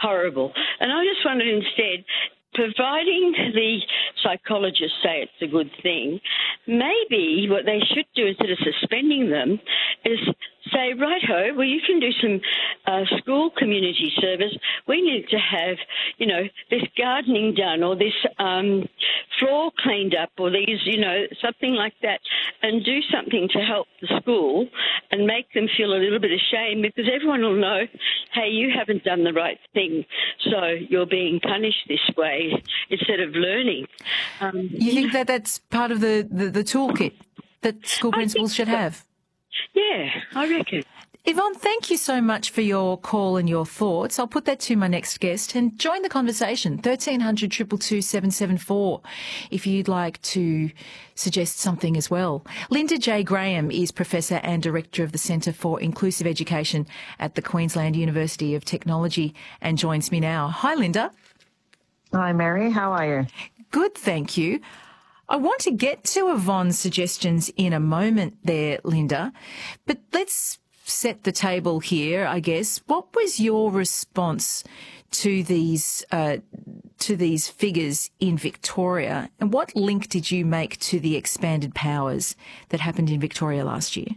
horrible. And I just wondered instead, providing the psychologists say it's a good thing, maybe what they should do instead of suspending them is say, righto, well, you can do some school community service. We need to have, this gardening done or this floor cleaned up or these, something like that, and do something to help the school and make them feel a little bit ashamed, because everyone will know, hey, you haven't done the right thing, so you're being punished this way instead of learning. You think that that's part of the toolkit that school principals should have? Yeah, I reckon. Yvonne, thank you so much for your call and your thoughts. I'll put that to my next guest and join the conversation. 1300 222 774 if you'd like to suggest something as well. Linda J. Graham is Professor and Director of the Centre for Inclusive Education at the Queensland University of Technology and joins me now. Hi, Linda. Hi, Mary. How are you? Good, thank you. I want to get to Yvonne's suggestions in a moment there, Linda, but let's set the table here, I guess. What was your response to these figures in Victoria, and what link did you make to the expanded powers that happened in Victoria last year?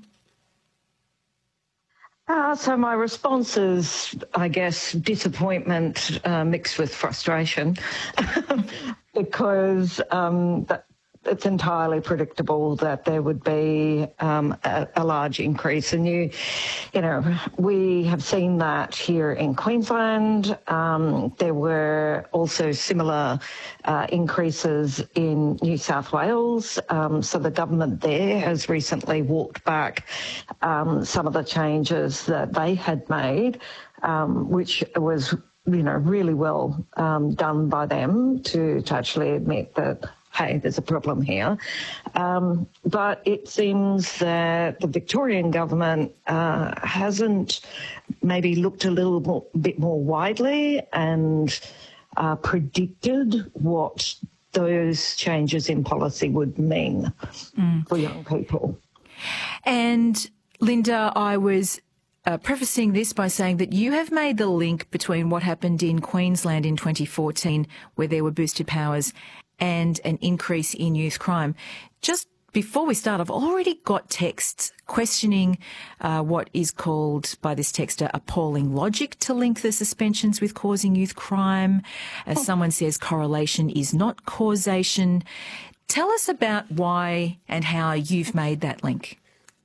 So my response is, I guess, disappointment mixed with frustration because it's entirely predictable that there would be a large increase. And, we have seen that here in Queensland. There were also similar increases in New South Wales. So the government there has recently walked back some of the changes that they had made, which was, really well done by them to actually admit that, hey, there's a problem here. But it seems that the Victorian government hasn't maybe looked a little bit more widely and predicted what those changes in policy would mean for young people. And Linda, I was prefacing this by saying that you have made the link between what happened in Queensland in 2014, where there were boosted powers, and an increase in youth crime. Just before we start, I've already got texts questioning what is called by this texter appalling logic to link the suspensions with causing youth crime. As someone says, correlation is not causation. Tell us about why and how you've made that link.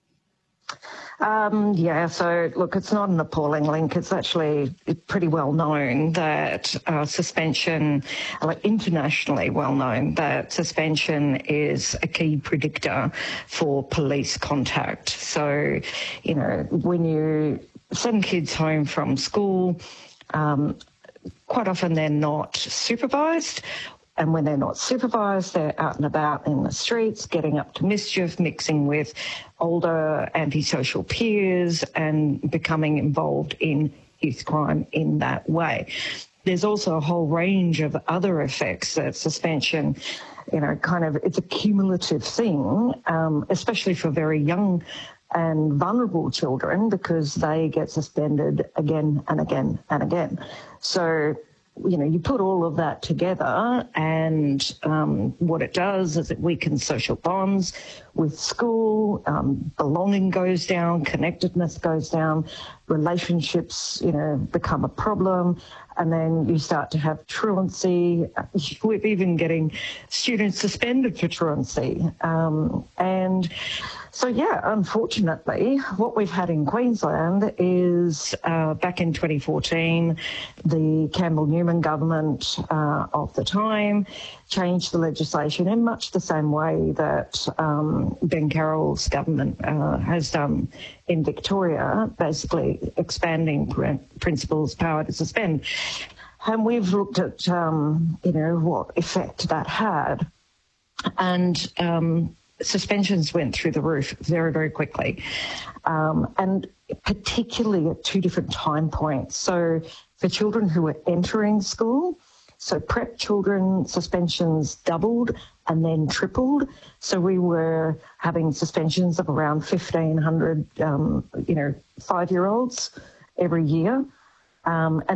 So look, it's not an appalling link. It's actually pretty well known that suspension, like internationally well known, that suspension is a key predictor for police contact. So, when you send kids home from school, quite often they're not supervised. And when they're not supervised, they're out and about in the streets, getting up to mischief, mixing with older antisocial peers and becoming involved in youth crime in that way. There's also a whole range of other effects that suspension, it's a cumulative thing, especially for very young and vulnerable children, because they get suspended again and again and again. So, you put all of that together and what it does is it weakens social bonds with school, belonging goes down, connectedness goes down, relationships, become a problem, and then you start to have truancy. We're even getting students suspended for truancy. Unfortunately, what we've had in Queensland is back in 2014, the Campbell-Newman government of the time changed the legislation in much the same way that Ben Carroll's government has done in Victoria, basically expanding principals' power to suspend. And we've looked at, what effect that had. And suspensions went through the roof very, very quickly, and particularly at two different time points. So for children who were entering school, so prep children, suspensions doubled and then tripled. So we were having suspensions of around 1,500, 5-year-olds every year. And